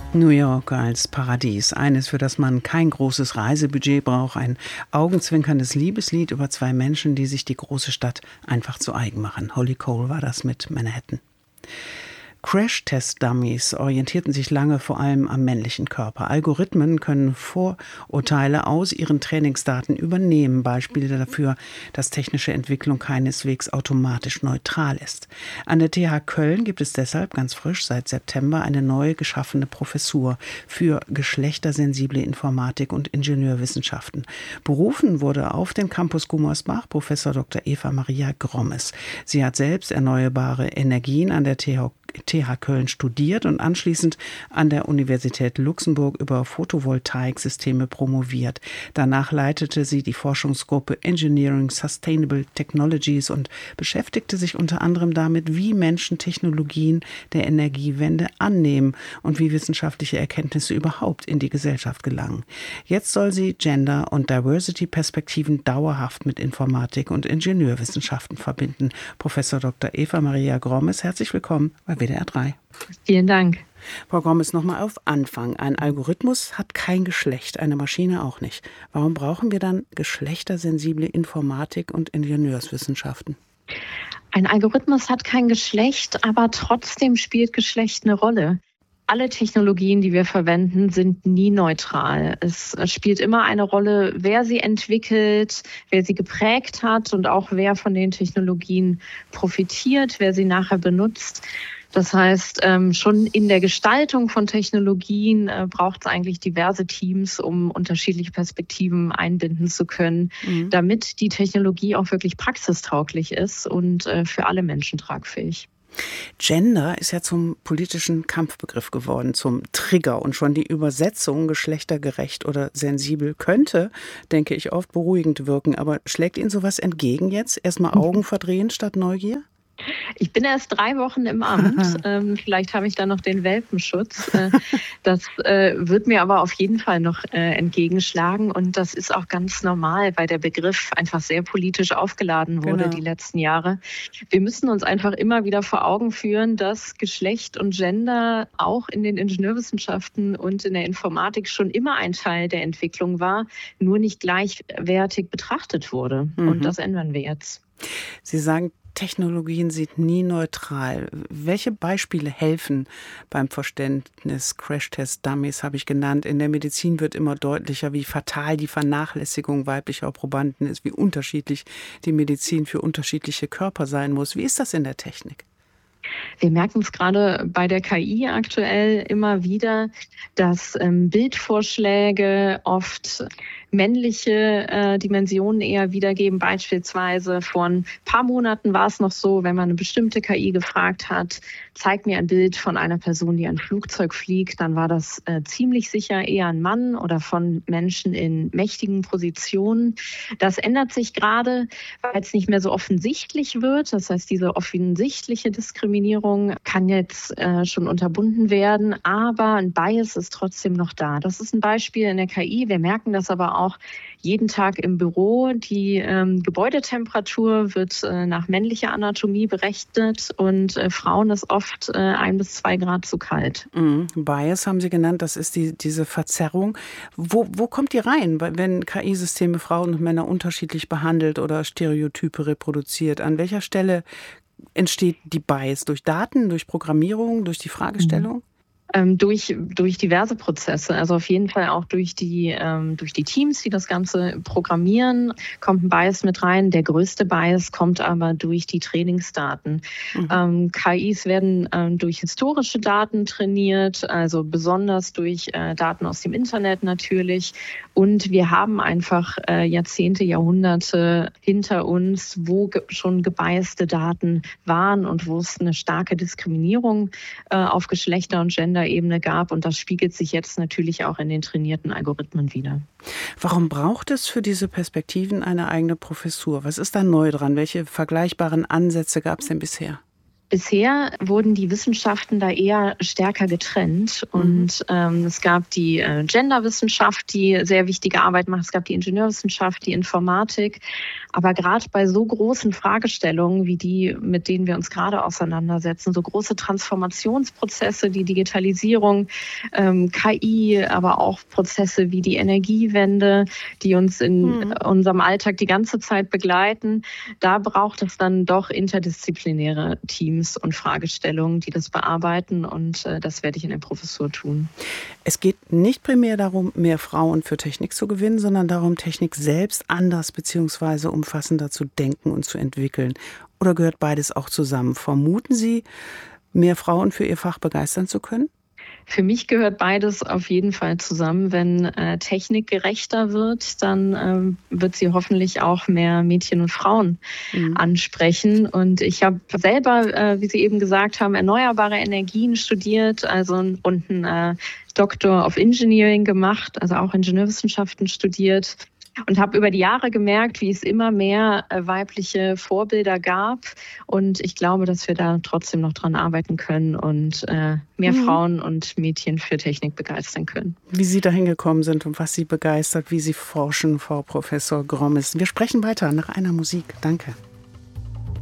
New York als Paradies, eines, für das man kein großes Reisebudget braucht, ein augenzwinkerndes Liebeslied über zwei Menschen, die sich die große Stadt einfach zu eigen machen. Holly Cole war das mit Manhattan. Crash-Test-Dummies orientierten sich lange vor allem am männlichen Körper. Algorithmen können Vorurteile aus ihren Trainingsdaten übernehmen. Beispiele dafür, dass technische Entwicklung keineswegs automatisch neutral ist. An der TH Köln gibt es deshalb ganz frisch seit September eine neu geschaffene Professur für geschlechtersensible Informatik und Ingenieurwissenschaften. Berufen wurde auf den Campus Gummersbach Professor Dr. Eva Maria Grommes. Sie hat selbst erneuerbare Energien an der TH Köln studiert und anschließend an der Universität Luxemburg über Photovoltaiksysteme promoviert. Danach leitete sie die Forschungsgruppe Engineering Sustainable Technologies und beschäftigte sich unter anderem damit, wie Menschen Technologien der Energiewende annehmen und wie wissenschaftliche Erkenntnisse überhaupt in die Gesellschaft gelangen. Jetzt soll sie Gender- und Diversity-Perspektiven dauerhaft mit Informatik und Ingenieurwissenschaften verbinden. Professor Dr. Eva Maria Grommes, herzlich willkommen bei WDR 3. Vielen Dank. Frau Grommes, nochmal auf Anfang. Ein Algorithmus hat kein Geschlecht, eine Maschine auch nicht. Warum brauchen wir dann geschlechtersensible Informatik und Ingenieurswissenschaften? Ein Algorithmus hat kein Geschlecht, aber trotzdem spielt Geschlecht eine Rolle. Alle Technologien, die wir verwenden, sind nie neutral. Es spielt immer eine Rolle, wer sie entwickelt, wer sie geprägt hat und auch wer von den Technologien profitiert, wer sie nachher benutzt. Das heißt, schon in der Gestaltung von Technologien braucht es eigentlich diverse Teams, um unterschiedliche Perspektiven einbinden zu können, damit die Technologie auch wirklich praxistauglich ist und für alle Menschen tragfähig. Gender ist ja zum politischen Kampfbegriff geworden, zum Trigger. Und schon die Übersetzung geschlechtergerecht oder sensibel könnte, denke ich, oft beruhigend wirken. Aber schlägt Ihnen sowas entgegen jetzt? Erstmal Augen verdrehen statt Neugier? Ich bin erst 3 Wochen im Amt. Vielleicht habe ich da noch den Welpenschutz. Das wird mir aber auf jeden Fall noch entgegenschlagen. Und das ist auch ganz normal, weil der Begriff einfach sehr politisch aufgeladen wurde die letzten Jahre. Wir müssen uns einfach immer wieder vor Augen führen, dass Geschlecht und Gender auch in den Ingenieurwissenschaften und in der Informatik schon immer ein Teil der Entwicklung war, nur nicht gleichwertig betrachtet wurde. Und das ändern wir jetzt. Sie sagen, Technologien sind nie neutral. Welche Beispiele helfen beim Verständnis? Crash-Test-Dummies habe ich genannt. In der Medizin wird immer deutlicher, wie fatal die Vernachlässigung weiblicher Probanden ist, wie unterschiedlich die Medizin für unterschiedliche Körper sein muss. Wie ist das in der Technik? Wir merken es gerade bei der KI aktuell immer wieder, dass Bildvorschläge oft männliche Dimensionen eher wiedergeben. Beispielsweise vor ein paar Monaten war es noch so, wenn man eine bestimmte KI gefragt hat, zeig mir ein Bild von einer Person, die ein Flugzeug fliegt, dann war das ziemlich sicher eher ein Mann oder von Menschen in mächtigen Positionen. Das ändert sich gerade, weil es nicht mehr so offensichtlich wird. Das heißt, diese offensichtliche Diskriminierung kann jetzt schon unterbunden werden, aber ein Bias ist trotzdem noch da. Das ist ein Beispiel in der KI. Wir merken das aber auch jeden Tag im Büro. Die Gebäudetemperatur wird nach männlicher Anatomie berechnet und Frauen ist oft 1 bis 2 Grad zu kalt. Bias haben Sie genannt, das ist diese Verzerrung. Wo kommt die rein, wenn KI-Systeme Frauen und Männer unterschiedlich behandelt oder Stereotype reproduziert? An welcher Stelle entsteht die Bias? Durch Daten, durch Programmierung, durch die Fragestellung? Durch diverse Prozesse, also auf jeden Fall auch durch die Teams, die das Ganze programmieren, kommt ein Bias mit rein. Der größte Bias kommt aber durch die Trainingsdaten. KIs werden durch historische Daten trainiert, also besonders durch Daten aus dem Internet natürlich. Und wir haben einfach Jahrzehnte, Jahrhunderte hinter uns, wo schon gebiaste Daten waren und wo es eine starke Diskriminierung auf Geschlechter- und Gender-Ebene gab. Und das spiegelt sich jetzt natürlich auch in den trainierten Algorithmen wider. Warum braucht es für diese Perspektiven eine eigene Professur? Was ist da neu dran? Welche vergleichbaren Ansätze gab es denn bisher? Bisher wurden die Wissenschaften da eher stärker getrennt und es gab die Genderwissenschaft, die sehr wichtige Arbeit macht, es gab die Ingenieurwissenschaft, die Informatik, aber gerade bei so großen Fragestellungen wie die, mit denen wir uns gerade auseinandersetzen, so große Transformationsprozesse, die Digitalisierung, KI, aber auch Prozesse wie die Energiewende, die uns in unserem Alltag die ganze Zeit begleiten, da braucht es dann doch interdisziplinäre Teams und Fragestellungen, die das bearbeiten und das werde ich in der Professur tun. Es geht nicht primär darum, mehr Frauen für Technik zu gewinnen, sondern darum, Technik selbst anders bzw. umfassender zu denken und zu entwickeln. Oder gehört beides auch zusammen? Vermuten Sie, mehr Frauen für Ihr Fach begeistern zu können? Für mich gehört beides auf jeden Fall zusammen. Wenn Technik gerechter wird, dann wird sie hoffentlich auch mehr Mädchen und Frauen ansprechen. Und ich habe selber, wie Sie eben gesagt haben, erneuerbare Energien studiert, und einen Doctor of Engineering gemacht, also auch Ingenieurwissenschaften studiert. Und habe über die Jahre gemerkt, wie es immer mehr weibliche Vorbilder gab. Und ich glaube, dass wir da trotzdem noch dran arbeiten können und mehr Frauen und Mädchen für Technik begeistern können. Wie Sie dahin gekommen sind und was Sie begeistert, wie Sie forschen, Frau Professor Grommes. Wir sprechen weiter nach einer Musik. Danke.